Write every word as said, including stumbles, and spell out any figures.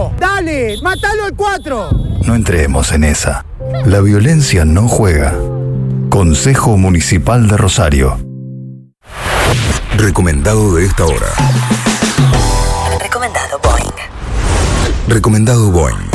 cuatro! ¡Dale! ¡Mátalo al cuatro! No entremos en esa. La violencia no juega. Consejo Municipal de Rosario. Recomendado de esta hora. Recomendado Boing. Recomendado Boing.